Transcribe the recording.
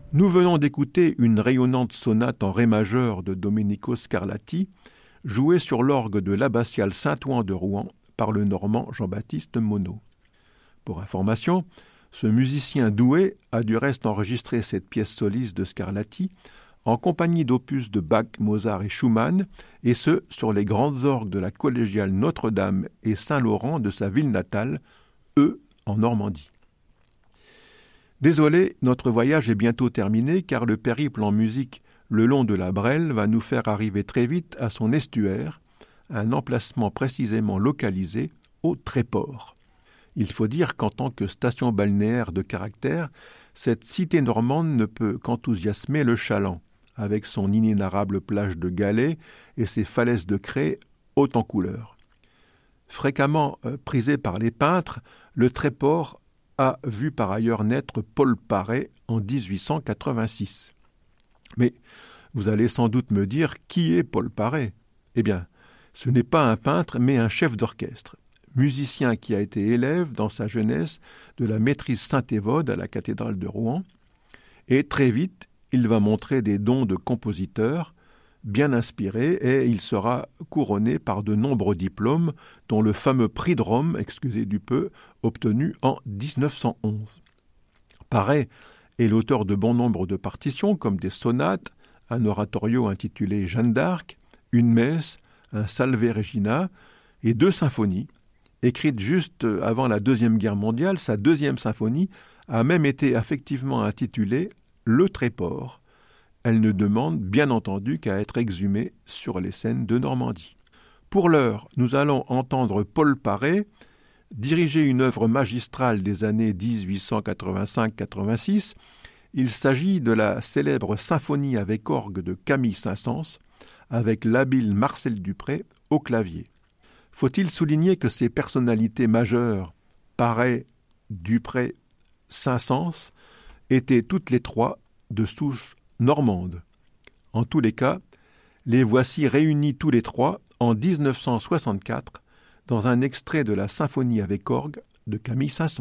Nous venons d'écouter une rayonnante sonate en ré majeur de Domenico Scarlatti, jouée sur l'orgue de l'abbatiale Saint-Ouen de Rouen par le Normand Jean-Baptiste Monod. Pour information, ce musicien doué a du reste enregistré cette pièce soliste de Scarlatti en compagnie d'opus de Bach, Mozart et Schumann, et ce, sur les grandes orgues de la collégiale Notre-Dame et Saint-Laurent de sa ville natale, en Normandie. Désolé, notre voyage est bientôt terminé car le périple en musique le long de la Brelle va nous faire arriver très vite à son estuaire, un emplacement précisément localisé au Tréport. Il faut dire qu'en tant que station balnéaire de caractère, cette cité normande ne peut qu'enthousiasmer le chaland, avec son inénarrable plage de galets et ses falaises de craie hautes en couleurs. Fréquemment prisé par les peintres, le Tréport a vu par ailleurs naître Paul Paré en 1886. Mais vous allez sans doute me dire qui est Paul Paré ? Eh bien, ce n'est pas un peintre, mais un chef d'orchestre, musicien qui a été élève dans sa jeunesse de la maîtrise Saint-Évode à la cathédrale de Rouen, et très vite, il va montrer des dons de compositeur, bien inspiré, et il sera couronné par de nombreux diplômes, dont le fameux prix de Rome, excusez du peu, obtenu en 1911. Paré est l'auteur de bon nombre de partitions, comme des sonates, un oratorio intitulé Jeanne d'Arc, une messe, un Salve Regina et 2 symphonies. Écrite juste avant la Deuxième Guerre mondiale, sa 2e symphonie a même été affectivement intitulée « Le Tréport ». Elle ne demande bien entendu qu'à être exhumée sur les scènes de Normandie. Pour l'heure, nous allons entendre Paul Paré diriger une œuvre magistrale des années 1885-86. Il s'agit de la célèbre symphonie avec orgue de Camille Saint-Saëns, avec l'habile Marcel Dupré au clavier. Faut-il souligner que ces personnalités majeures, Paré, Dupré, Saint-Saëns, étaient toutes les 3 de souche normande. En tous les cas, les voici réunis tous les 3 en 1964 dans un extrait de la symphonie avec orgue de Camille Saint-Saëns.